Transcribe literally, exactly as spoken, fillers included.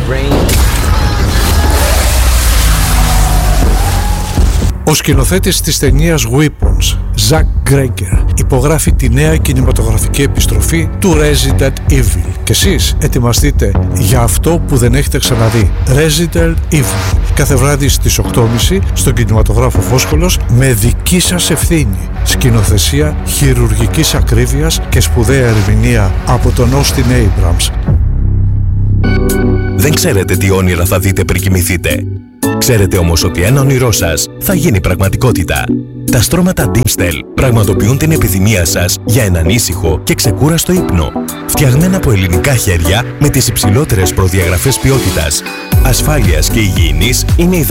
Ο σκηνοθέτης της ταινίας Weapons, Zack Greger, υπογράφει τη νέα κινηματογραφική επιστροφή του Resident Evil. Και εσείς ετοιμαστείτε για αυτό που δεν έχετε ξαναδεί. Resident Evil. Κάθε βράδυ στις οκτώ και μισή στον κινηματογράφο Φόσκολος, με δική σας ευθύνη. Σκηνοθεσία χειρουργικής ακρίβειας και σπουδαία ερμηνεία από τον Austin Abrams. Δεν ξέρετε τι όνειρα θα δείτε πριν κοιμηθείτε. Ξέρετε όμως ότι ένα όνειρό σας θα γίνει πραγματικότητα. Τα στρώματα Dimstel πραγματοποιούν την επιθυμία σας για έναν ήσυχο και ξεκούραστο ύπνο. Φτιαγμένα από ελληνικά χέρια με τις υψηλότερες προδιαγραφές ποιότητας, ασφάλειας και υγιεινής, είναι